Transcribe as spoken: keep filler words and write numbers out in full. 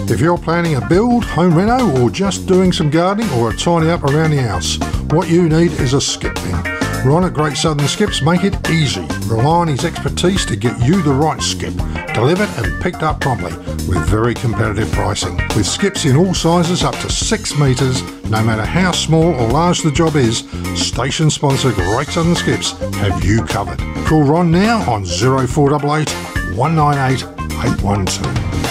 If you're planning a build, home reno, or just doing some gardening or a tidy up around the house, what you need is a skip bin. Ron at Great Southern Skips make it easy. Rely on his expertise to get you the right skip, delivered and picked up promptly with very competitive pricing. With skips in all sizes up to six metres, no matter how small or large the job is, station sponsor Great Southern Skips have you covered. Call Ron now on zero four eight eight, one nine eight, eight one two.